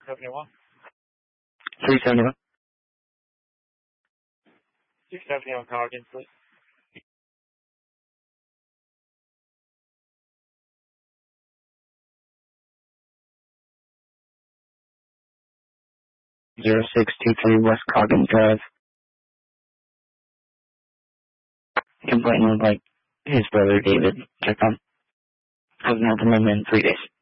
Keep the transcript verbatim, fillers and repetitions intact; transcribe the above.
seventy-one. three seventy-one. two seventy-one, call again, please. zero six two three West Coggin Drive. Complaint would like his brother David checked on. Hasn't had them in three days.